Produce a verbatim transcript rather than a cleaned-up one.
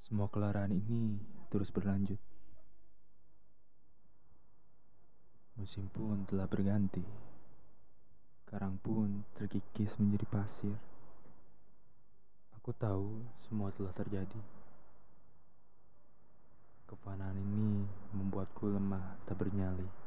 Semua kelarahan ini terus berlanjut. Musim pun telah berganti. Karang pun terkikis menjadi pasir. Aku tahu semua telah terjadi. Kefanaan ini membuatku lemah tak bernyali.